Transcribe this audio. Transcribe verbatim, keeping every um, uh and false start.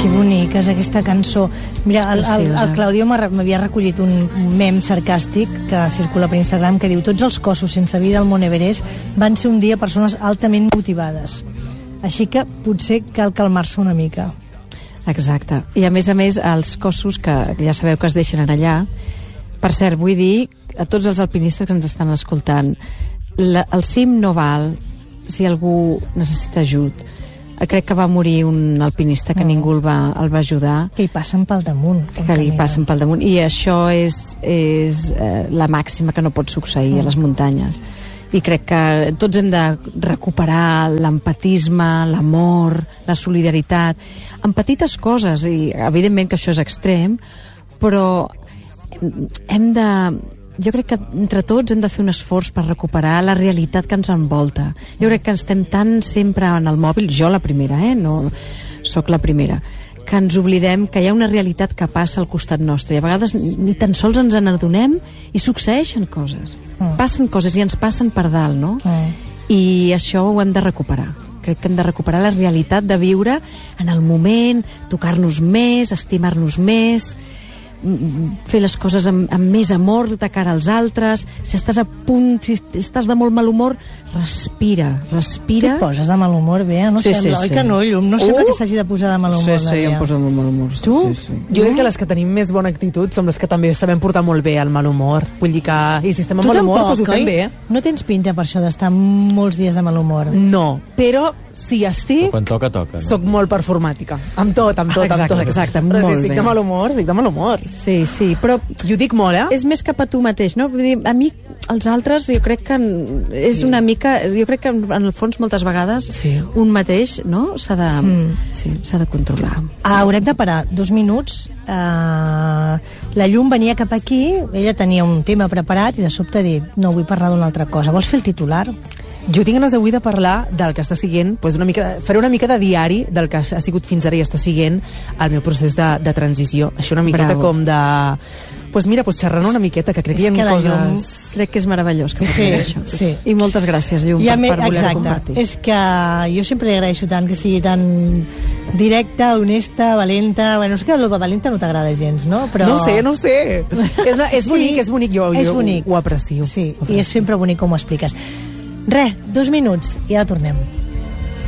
Que bonica és aquesta cançó. Mira, el, el, el Claudio m'havia recollit un mem sarcàstic que circula per Instagram que diu: tots els cossos sense vida al Mont Everest van ser un dia persones altament motivades. Així que potser cal calmar-se una mica. Exacte. I a més a més, els cossos que ja sabeu que es deixen allà, per cert, vull dir a tots els alpinistes que ens estan escoltant, la, el cim no val si algú necessita ajut. Crec que va morir un alpinista que mm. ningú el va, el va ajudar. Que hi passen pel damunt. Que li passen pel damunt. I això és, és eh, la màxima que no pot succeir mm. a les muntanyes. I crec que tots hem de recuperar l'empatisme, l'amor, la solidaritat, en petites coses, i evidentment que això és extrem, però hem de... Jo crec que entre tots hem de fer un esforç per recuperar la realitat que ens envolta. Jo crec que estem tan sempre en el mòbil, jo la primera, eh? No sóc la primera, que ens oblidem que hi ha una realitat que passa al costat nostre i a vegades ni tan sols ens n'adonem i succeeixen coses. Mm. Passen coses i ens passen per dalt, no? Mm. I això ho hem de recuperar. Crec que hem de recuperar la realitat de viure en el moment, tocar-nos més, estimar-nos més, fer les coses amb, amb més amor de cara als altres. Si estàs a punt, si estàs de molt mal humor, respira, respira. Tu et poses de mal humor, Bea? No sí, sembla, sí, oi sí. que no, Llum? No sembla uh! que s'hagi de posar de mal humor. Sí, sí, jo em poso de molt mal humor. Tu? Sí, sí. Jo crec que les que tenim més bona actitud som les que també sabem portar molt bé el mal humor. Vull dir que, i si estem amb mal humor, doncs ho fem bé. No tens pinta per això d'estar molts dies de mal humor. No, però si estic... Quan toca, toca. No? Soc molt performàtica. Amb tot, amb tot, exacte, amb tot. Exacte, però molt si estic bé. de mal humor, estic de mal humor. Sí, sí, però... Jo dic molt, eh? És més cap a tu mateix, no? Vull dir, a mi, els altres, jo crec que és sí. una mica... Jo crec que en el fons moltes vegades sí. un mateix, no? S'ha de, mm. sí. s'ha de controlar. Ah, haurem de parar dos minuts. Uh, la Llum venia cap aquí, ella tenia un tema preparat i de sobte ha dit, no, vull parlar d'una altra cosa. Vols fer el titular? Jo tinc ganes avui de parlar del que està siguent, doncs una mica, faré una mica de diari del que ha sigut fins ara i està siguent el meu procés de, de transició. Això una miqueta Bravo. com de... Pues mira, pues xerrant una miqueta, que crec que hi ha coses... Llum, crec que és meravellós que sí, això. Sí. I moltes gràcies, Llum, per, me, per voler exacte. compartir. És que jo sempre li agraeixo tant que sigui tan directa, honesta, valenta... Bueno, és que el de valenta no t'agrada gens, no? Però... No ho sé, no ho sé. és, una, és sí, bonic, és bonic, jo, és jo bonic. Ho, ho aprecio. Sí, ho aprecio. i és sempre bonic com ho expliques. Res, dos minuts i ara tornem.